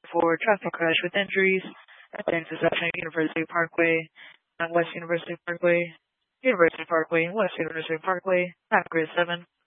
for traffic crash with injuries at the intersection of University Parkway and West University Parkway, University Parkway, and West University Parkway, at grid 7.